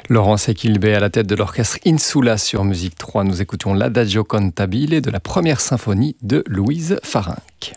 Laurent Sequilbé à la tête de l'orchestre Insula sur Musique 3. Nous écoutions l'Adagio Cantabile de la première symphonie de Louise Farinck.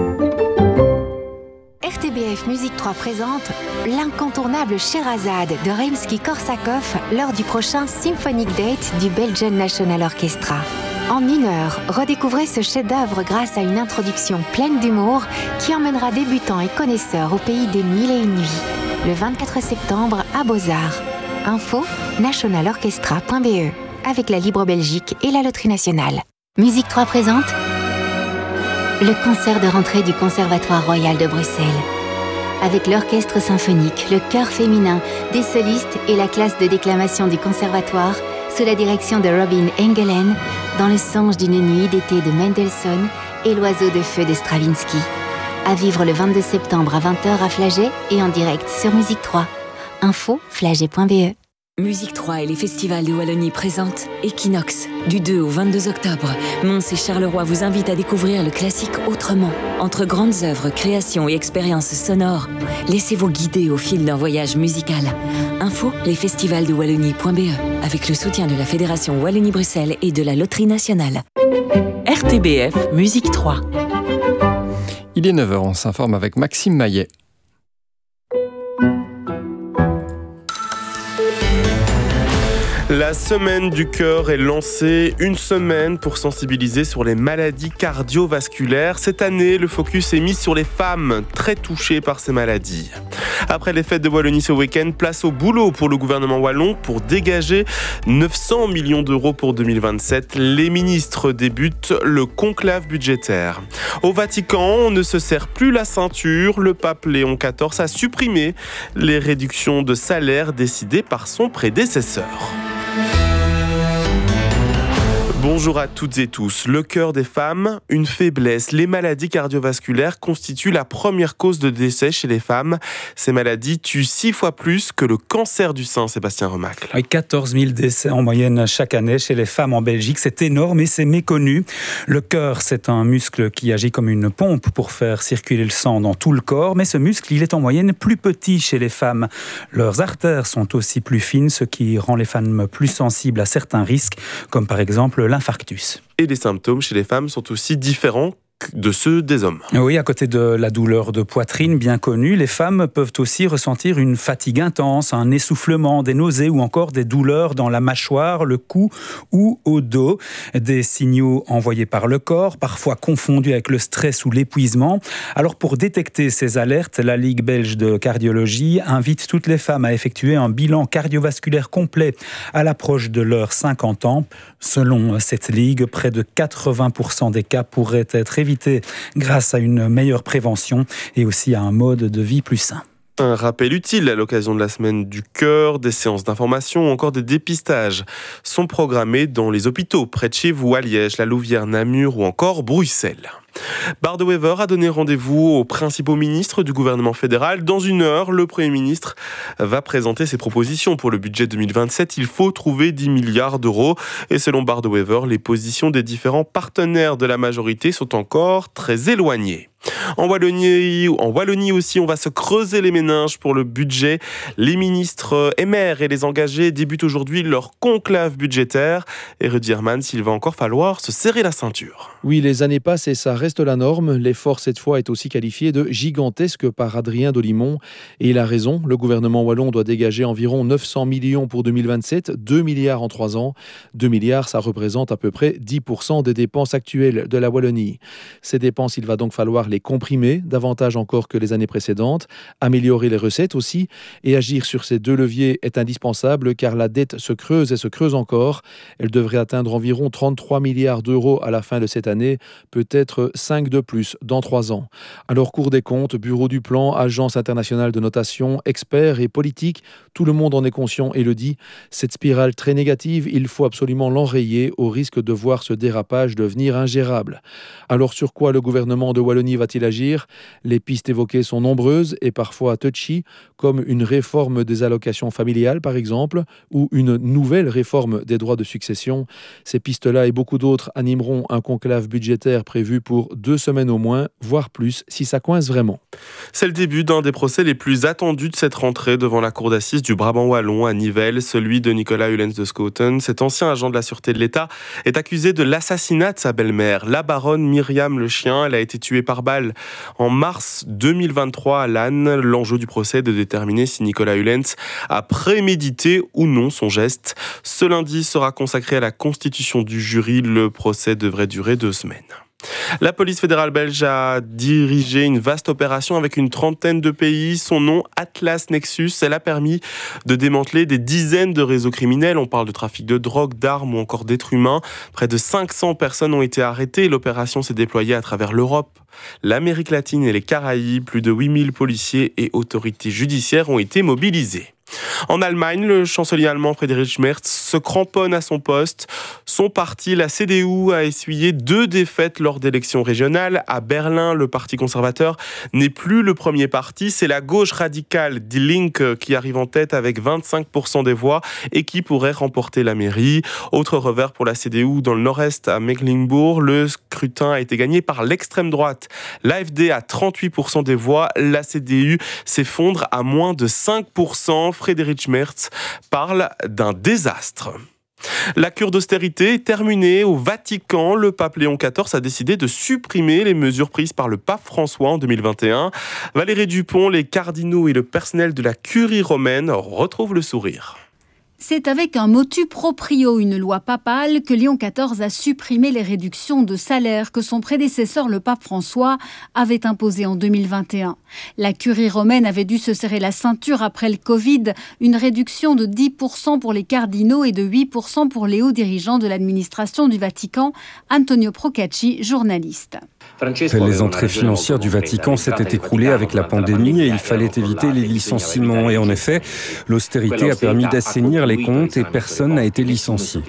RTBF Musique 3 présente l'incontournable Sherazade de Rimsky-Korsakov lors du prochain Symphonic Date du Belgian National Orchestra. En 1 heure, redécouvrez ce chef-d'œuvre grâce à une introduction pleine d'humour qui emmènera débutants et connaisseurs au pays des 1001 nuits. Le 24 septembre à Beaux-Arts. Info nationalorchestra.be avec la Libre Belgique et la Loterie Nationale. Musique 3 présente le concert de rentrée du Conservatoire Royal de Bruxelles. Avec l'orchestre symphonique, le chœur féminin, des solistes et la classe de déclamation du Conservatoire, sous la direction de Robin Engelen, dans le songe d'une nuit d'été de Mendelssohn et l'oiseau de feu de Stravinsky. À vivre le 22 septembre à 20h à Flagey et en direct sur Musique 3. Info flagey.be. Musique 3 et les festivals de Wallonie présentent Equinox. Du 2 au 22 octobre, Mons et Charleroi vous invitent à découvrir le classique autrement. Entre grandes œuvres, créations et expériences sonores, laissez-vous guider au fil d'un voyage musical. Info lesfestivalsdewallonie.be avec le soutien de la Fédération Wallonie-Bruxelles et de la Loterie Nationale. RTBF Musique 3. Il est 9h, on s'informe avec Maxime Maillet. La semaine du cœur est lancée, une semaine pour sensibiliser sur les maladies cardiovasculaires. Cette année, le focus est mis sur les femmes très touchées par ces maladies. Après les fêtes de Wallonie ce week-end, place au boulot pour le gouvernement wallon pour dégager 900 millions d'euros pour 2027. Les ministres débutent le conclave budgétaire. Au Vatican, on ne se serre plus la ceinture. Le pape Léon XIV a supprimé les réductions de salaire décidées par son prédécesseur. Bonjour à toutes et tous. Le cœur des femmes, une faiblesse. Les maladies cardiovasculaires constituent la première cause de décès chez les femmes. Ces maladies tuent 6 fois plus que le cancer du sein, Sébastien Remacle. 14 000 décès en moyenne chaque année chez les femmes en Belgique. C'est énorme et c'est méconnu. Le cœur, c'est un muscle qui agit comme une pompe pour faire circuler le sang dans tout le corps. Mais ce muscle, il est en moyenne plus petit chez les femmes. Leurs artères sont aussi plus fines, ce qui rend les femmes plus sensibles à certains risques, comme par exemple l'infarctus. Et les symptômes chez les femmes sont aussi différents de ceux des hommes. Oui, à côté de la douleur de poitrine bien connue, les femmes peuvent aussi ressentir une fatigue intense, un essoufflement, des nausées ou encore des douleurs dans la mâchoire, le cou ou au dos. Des signaux envoyés par le corps, parfois confondus avec le stress ou l'épuisement. Alors pour détecter ces alertes, la Ligue belge de cardiologie invite toutes les femmes à effectuer un bilan cardiovasculaire complet à l'approche de leurs 50 ans. Selon cette Ligue, près de 80% des cas pourraient être évités grâce à une meilleure prévention et aussi à un mode de vie plus sain. Un rappel utile à l'occasion de la semaine du cœur, des séances d'information ou encore des dépistages sont programmés dans les hôpitaux près de chez vous à Liège, la Louvière, Namur ou encore Bruxelles. Bart De Wever a donné rendez-vous aux principaux ministres du gouvernement fédéral. Dans 1 heure, le Premier ministre va présenter ses propositions pour le budget 2027. Il faut trouver 10 milliards d'euros. Et selon Bart De Wever, les positions des différents partenaires de la majorité sont encore très éloignées. En Wallonie aussi, on va se creuser les méninges pour le budget. Les ministres et maires et les engagés débutent aujourd'hui leur conclave budgétaire. Et Rudy Hermans, il va encore falloir se serrer la ceinture. Oui, les années passent et ça reste la norme. L'effort, cette fois, est aussi qualifié de gigantesque par Adrien Dolimon. Et il a raison, le gouvernement wallon doit dégager environ 900 millions pour 2027, 2 milliards en 3 ans. 2 milliards, ça représente à peu près 10% des dépenses actuelles de la Wallonie. Ces dépenses, il va donc falloir les comprimer, davantage encore que les années précédentes, améliorer les recettes aussi, et agir sur ces 2 leviers est indispensable car la dette se creuse et se creuse encore. Elle devrait atteindre environ 33 milliards d'euros à la fin de cette année, peut-être 5 de plus dans 3 ans. Alors, Cour des comptes, Bureau du plan, Agence internationale de notation, experts et politiques, tout le monde en est conscient et le dit. Cette spirale très négative, il faut absolument l'enrayer au risque de voir ce dérapage devenir ingérable. Alors, sur quoi le gouvernement de Wallonie va-t-il agir ? Les pistes évoquées sont nombreuses et parfois touchy, comme une réforme des allocations familiales par exemple, ou une nouvelle réforme des droits de succession. Ces pistes-là et beaucoup d'autres animeront un conclave budgétaire prévu pour pour 2 semaines au moins, voire plus, si ça coince vraiment. C'est le début d'un des procès les plus attendus de cette rentrée devant la cour d'assises du Brabant wallon à Nivelles, celui de Nicolas Hulens de Schoten. Cet ancien agent de la sûreté de l'État est accusé de l'assassinat de sa belle-mère, la baronne Myriam Le Chien. Elle a été tuée par balle en mars 2023 à Lannes. L'enjeu du procès est de déterminer si Nicolas Hulens a prémédité ou non son geste. Ce lundi sera consacré à la constitution du jury. Le procès devrait durer 2 semaines. La police fédérale belge a dirigé une vaste opération avec une trentaine de pays. Son nom, Atlas Nexus. Elle a permis de démanteler des dizaines de réseaux criminels. On parle de trafic de drogue, d'armes ou encore d'êtres humains. Près de 500 personnes ont été arrêtées. L'opération s'est déployée à travers l'Europe, l'Amérique latine et les Caraïbes. Plus de 8000 policiers et autorités judiciaires ont été mobilisés. En Allemagne, le chancelier allemand Friedrich Merz se cramponne à son poste. Son parti, la CDU, a essuyé 2 défaites lors d'élections régionales. À Berlin, le parti conservateur n'est plus le premier parti. C'est la gauche radicale Die Linke qui arrive en tête avec 25% des voix et qui pourrait remporter la mairie. Autre revers pour la CDU dans le nord-est, à Mecklenburg, le scrutin a été gagné par l'extrême droite. L'AfD a 38% des voix. La CDU s'effondre à moins de 5%. Friedrich Merz parle d'un désastre. La cure d'austérité est terminée au Vatican. Le pape Léon XIV a décidé de supprimer les mesures prises par le pape François en 2021. Valérie Dupont, les cardinaux et le personnel de la curie romaine retrouvent le sourire. C'est avec un motu proprio, une loi papale, que Léon XIV a supprimé les réductions de salaire que son prédécesseur, le pape François, avait imposées en 2021. La curie romaine avait dû se serrer la ceinture après le Covid, une réduction de 10% pour les cardinaux et de 8% pour les hauts dirigeants de l'administration du Vatican. Antonio Procacci, journaliste. Les entrées financières du Vatican s'étaient écroulées avec la pandémie et il fallait éviter les licenciements. Et en effet, l'austérité a permis d'assainir les comptes et personne n'a été licencié.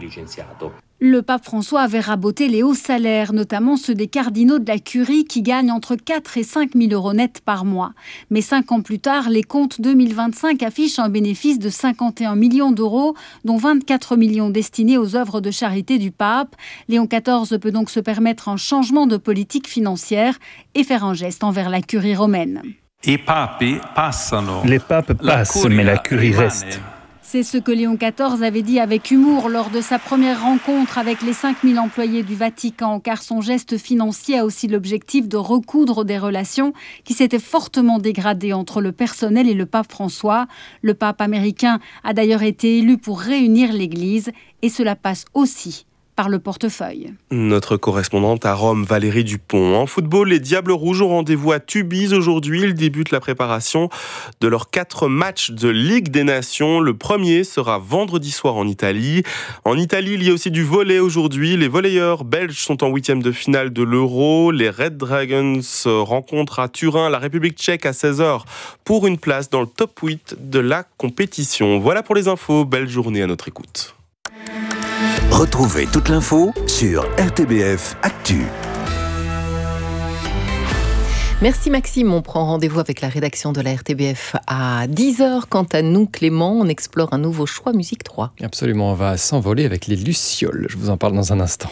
Le pape François avait raboté les hauts salaires, notamment ceux des cardinaux de la curie qui gagnent entre 4 et 5 000 euros net par mois. Mais 5 ans plus tard, les comptes 2025 affichent un bénéfice de 51 millions d'euros, dont 24 millions destinés aux œuvres de charité du pape. Léon XIV peut donc se permettre un changement de politique financière et faire un geste envers la curie romaine. Les papes passent, mais la curie reste. C'est ce que Léon XIV avait dit avec humour lors de sa première rencontre avec les 5000 employés du Vatican, car son geste financier a aussi l'objectif de recoudre des relations qui s'étaient fortement dégradées entre le personnel et le pape François. Le pape américain a d'ailleurs été élu pour réunir l'Église et cela passe aussi par le portefeuille. Notre correspondante à Rome, Valérie Dupont. En football, les Diables Rouges ont rendez-vous à Tubize aujourd'hui. Ils débutent la préparation de leurs 4 matchs de Ligue des Nations. Le premier sera vendredi soir en Italie. En Italie, il y a aussi du volley aujourd'hui. Les volleyeurs belges sont en 8e de finale de l'Euro. Les Red Dragons rencontrent à Turin la République tchèque à 16h pour une place dans le top 8 de la compétition. Voilà pour les infos. Belle journée à notre écoute. Retrouvez toute l'info sur RTBF Actu. Merci Maxime, on prend rendez-vous avec la rédaction de la RTBF à 10h. Quant à nous, Clément, on explore un nouveau choix Musique 3. Absolument, on va s'envoler avec les Lucioles. Je vous en parle dans un instant.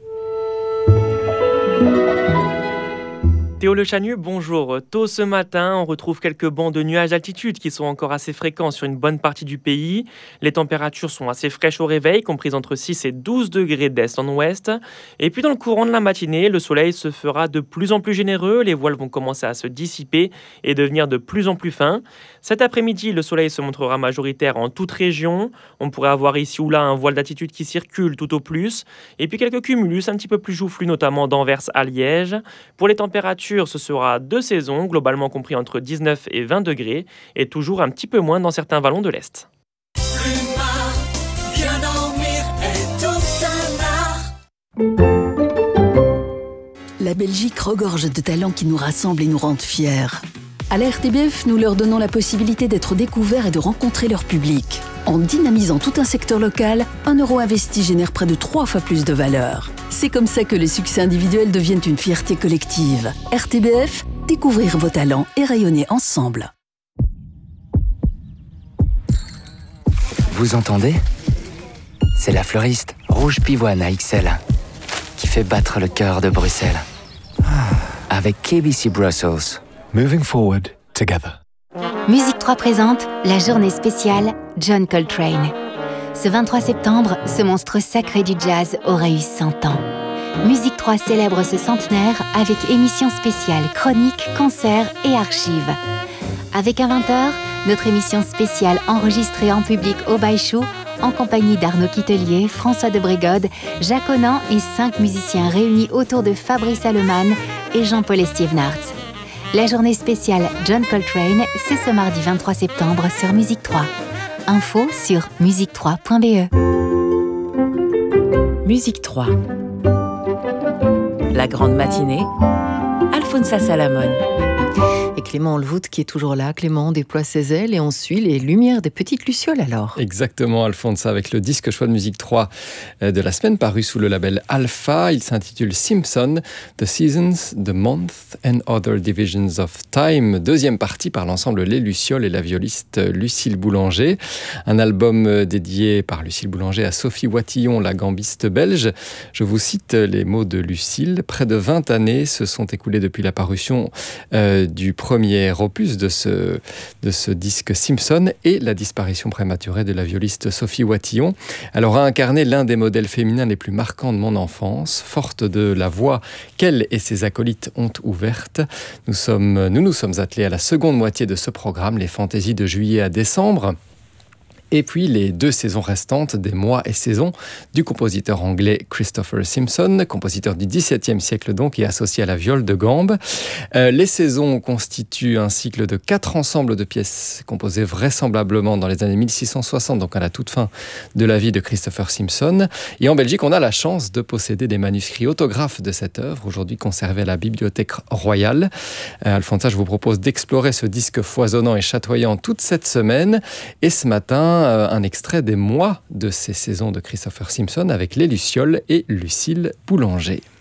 Théo Le Chanu, bonjour. Tôt ce matin, on retrouve quelques bancs de nuages d'altitude qui sont encore assez fréquents sur une bonne partie du pays. Les températures sont assez fraîches au réveil, comprises entre 6 et 12 degrés d'est en ouest. Et puis dans le courant de la matinée, le soleil se fera de plus en plus généreux. Les voiles vont commencer à se dissiper et devenir de plus en plus fins. Cet après-midi, le soleil se montrera majoritaire en toute région. On pourrait avoir ici ou là un voile d'altitude qui circule tout au plus. Et puis quelques cumulus un petit peu plus joufflus, notamment d'Anvers à Liège. Pour les températures, ce sera 2 saisons, globalement compris entre 19 et 20 degrés, et toujours un petit peu moins dans certains vallons de l'Est. La Belgique regorge de talents qui nous rassemblent et nous rendent fiers. À la RTBF, nous leur donnons la possibilité d'être découverts et de rencontrer leur public. En dynamisant tout un secteur local, 1 euro investi génère près de 3 fois plus de valeur. C'est comme ça que les succès individuels deviennent une fierté collective. RTBF, découvrir vos talents et rayonner ensemble. Vous entendez ? C'est la fleuriste Rouge Pivoine à XL qui fait battre le cœur de Bruxelles. avec KBC Brussels. Moving forward together. Musique 3 présente la journée spéciale John Coltrane. Ce 23 septembre, ce monstre sacré du jazz aurait eu 100 ans. Musique 3 célèbre ce centenaire avec émissions spéciales, chroniques, concerts et archives. Avec à 20h, notre émission spéciale enregistrée en public au Baïchou, en compagnie d'Arnaud Quitelier, François de Brégode, Jacques Onan et 5 musiciens réunis autour de Fabrice Allemann et Jean-Paul Estivenarts. La journée spéciale John Coltrane, c'est ce mardi 23 septembre sur Musique 3. Info sur musique3.be. Musique 3. La grande matinée, Alfonsa Salamone. Et Clément Olvout qui est toujours là. Clément déploie ses ailes et on suit les lumières des petites lucioles alors. Exactement, Alfonsa, avec le disque choix de musique 3 de la semaine paru sous le label Alpha. Il s'intitule Simpson, The Seasons, The Month and Other Divisions of Time. Deuxième partie par l'ensemble Les Lucioles et la violiste Lucille Boulanger. Un album dédié par Lucille Boulanger à Sophie Watillon, la gambiste belge. Je vous cite les mots de Lucille. Près de 20 années se sont écoulées depuis la parution du premier opus de ce disque Simpson et la disparition prématurée de la violiste Sophie Watillon. Elle aura incarné l'un des modèles féminins les plus marquants de mon enfance, forte de la voix qu'elle et ses acolytes ont ouverte. Nous nous sommes attelés à la seconde moitié de ce programme, les fantaisies de juillet à décembre. Et puis les 2 saisons restantes des mois et saisons du compositeur anglais Christopher Simpson, compositeur du XVIIe siècle donc et associé à la viole de gambe. Les saisons constituent un cycle de 4 ensembles de pièces composées vraisemblablement dans les années 1660, donc à la toute fin de la vie de Christopher Simpson. Et en Belgique, on a la chance de posséder des manuscrits autographes de cette œuvre, aujourd'hui conservés à la Bibliothèque royale. Alfonsa, je vous propose d'explorer ce disque foisonnant et chatoyant toute cette semaine. Et ce matin, un extrait des mois de ces saisons de Christopher Simpson avec les Lucioles et Lucille Boulanger.